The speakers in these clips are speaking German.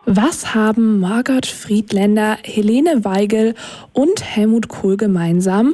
Was haben Margot Friedländer, Helene Weigel und Helmut Kohl gemeinsam?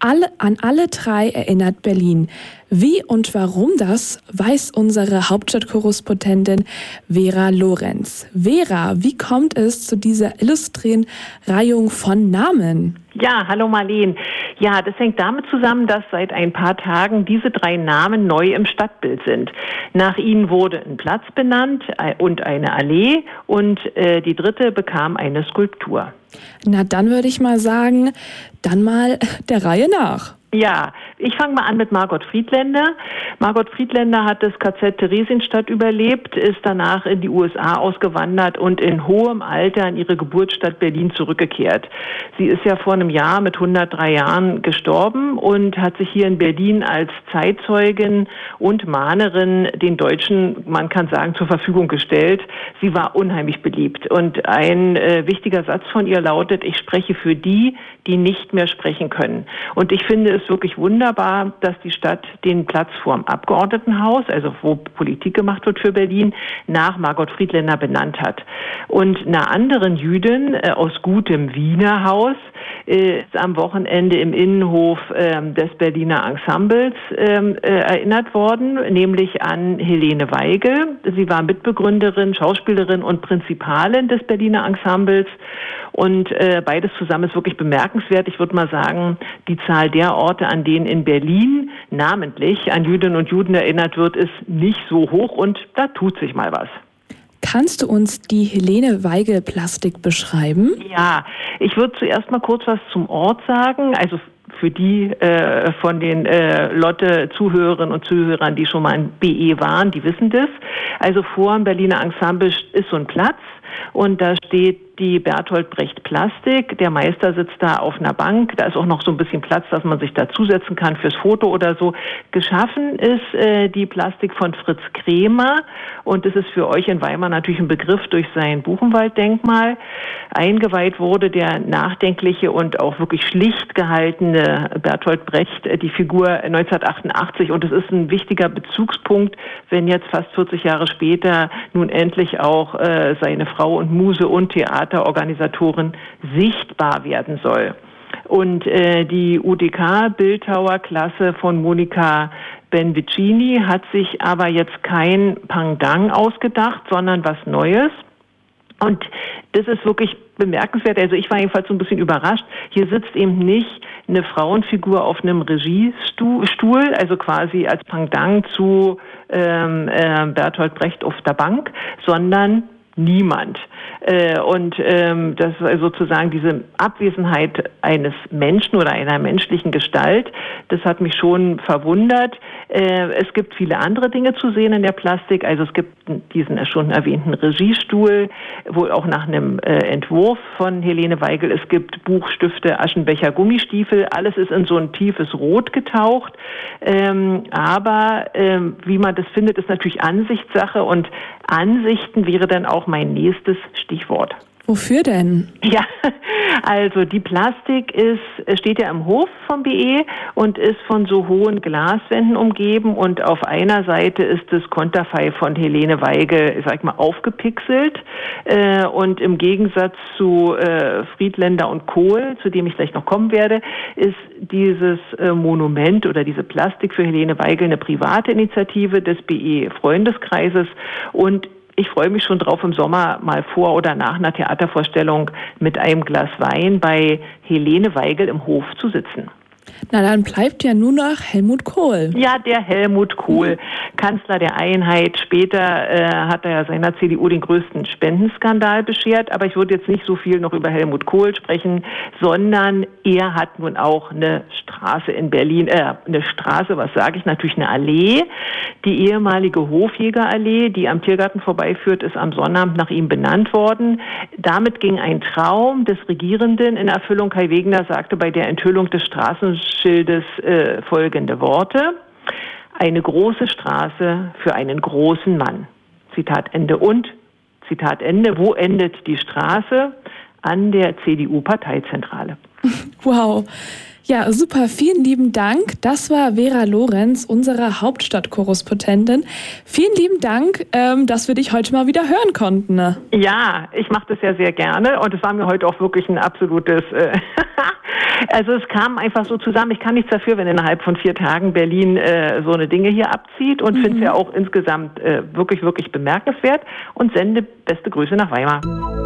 An alle drei erinnert Berlin. Wie und warum das, weiß unsere Hauptstadtkorrespondentin Vera Lorenz. Vera, wie kommt es zu dieser illustren Reihung von Namen? Ja, hallo Marleen. Ja, das hängt damit zusammen, dass seit ein paar Tagen diese drei Namen neu im Stadtbild sind. Nach ihnen wurde ein Platz benannt und eine Allee und die dritte bekam eine Skulptur. Na, dann würde ich mal sagen, dann mal der Reihe nach. Ja, ich fange mal an mit Margot Friedländer. Margot Friedländer hat das KZ Theresienstadt überlebt, ist danach in die USA ausgewandert und in hohem Alter in ihre Geburtsstadt Berlin zurückgekehrt. Sie ist ja vor einem Jahr mit 103 Jahren gestorben und hat sich hier in Berlin als Zeitzeugin und Mahnerin den Deutschen, man kann sagen, zur Verfügung gestellt. Sie war unheimlich beliebt und ein wichtiger Satz von ihr lautet: Ich spreche für die, die nicht mehr sprechen können. Und ich finde es wirklich wunderbar, dass die Stadt den Platz vorm Abgeordnetenhaus, also wo Politik gemacht wird für Berlin, nach Margot Friedländer benannt hat. Und einer anderen Jüdin aus gutem Wiener Haus ist am Wochenende im Innenhof des Berliner Ensembles erinnert worden, nämlich an Helene Weigel. Sie war Mitbegründerin, Schauspielerin und Prinzipalin des Berliner Ensembles. Und beides zusammen ist wirklich bemerkenswert. Ich würde mal sagen, die Zahl der Orte, an denen in Berlin namentlich an Jüdinnen und Juden erinnert wird, ist nicht so hoch und da tut sich mal was. Kannst du uns die Helene Weigel Plastik beschreiben? Ja, ich würde zuerst mal kurz was zum Ort sagen. Also für die von den Lotte-Zuhörerinnen und Zuhörern, die schon mal in BE waren, die wissen das. Also vor dem Berliner Ensemble ist so ein Platz und da steht die Bertolt Brecht Plastik. Der Meister sitzt da auf einer Bank. Da ist auch noch so ein bisschen Platz, dass man sich da zusetzen kann fürs Foto oder so. Geschaffen ist die Plastik von Fritz Kremer. Und das ist für euch in Weimar natürlich ein Begriff durch sein Buchenwald-Denkmal. Eingeweiht wurde der nachdenkliche und auch wirklich schlicht gehaltene Bertolt Brecht, die Figur 1988. Und es ist ein wichtiger Bezugspunkt, wenn jetzt fast 40 Jahre später nun endlich auch seine Frau und Muse und Theaterorganisatorin sichtbar werden soll. Und die UDK-Bildhauerklasse von Monika Benvicini hat sich aber jetzt kein Pendant ausgedacht, sondern was Neues. Und das ist wirklich bemerkenswert. Also ich war jedenfalls so ein bisschen überrascht. Hier sitzt eben nicht eine Frauenfigur auf einem Regiestuhl, also quasi als Pendant zu Bertolt Brecht auf der Bank, sondern niemand. Das ist sozusagen diese Abwesenheit eines Menschen oder einer menschlichen Gestalt, das hat mich schon verwundert. Es gibt viele andere Dinge zu sehen in der Plastik. Also es gibt diesen schon erwähnten Regiestuhl, wohl auch nach einem Entwurf von Helene Weigel. Es gibt Buchstifte, Aschenbecher, Gummistiefel. Alles ist in so ein tiefes Rot getaucht. Aber wie man das findet, ist natürlich Ansichtssache und Ansichten wäre dann auch mein nächstes Stichwort. Wofür denn? Ja, also die Plastik steht ja im Hof vom BE und ist von so hohen Glaswänden umgeben und auf einer Seite ist das Konterfei von Helene Weigel, sag ich mal, aufgepixelt und im Gegensatz zu Friedländer und Kohl, zu dem ich gleich noch kommen werde, ist dieses Monument oder diese Plastik für Helene Weigel eine private Initiative des BE Freundeskreises und ich freue mich schon drauf, im Sommer mal vor oder nach einer Theatervorstellung mit einem Glas Wein bei Helene Weigel im Hof zu sitzen. Na, dann bleibt ja nur noch Helmut Kohl. Ja, der Helmut Kohl, Kanzler der Einheit. Später hat er ja seiner CDU den größten Spendenskandal beschert. Aber ich würde jetzt nicht so viel noch über Helmut Kohl sprechen, sondern er hat nun auch eine Straße in Berlin, eine Straße, was sage ich, natürlich eine Allee. Die ehemalige Hofjägerallee, die am Tiergarten vorbeiführt, ist am Sonnabend nach ihm benannt worden. Damit ging ein Traum des Regierenden in Erfüllung. Kai Wegener sagte bei der Enthüllung des Straßenschildes folgende Worte: Eine große Straße für einen großen Mann. Zitat Ende. Und, Zitat Ende, wo endet die Straße? An der CDU-Parteizentrale. Wow. Ja, super. Vielen lieben Dank. Das war Vera Lorenz, unsere Hauptstadtkorrespondentin. Vielen lieben Dank, dass wir dich heute mal wieder hören konnten. Ja, ich mache das ja sehr gerne und es war mir heute auch wirklich ein absolutes... Also es kam einfach so zusammen. Ich kann nichts dafür, wenn innerhalb von 4 Tagen Berlin so eine Dinge hier abzieht und finde es ja auch insgesamt wirklich, wirklich bemerkenswert und sende beste Grüße nach Weimar.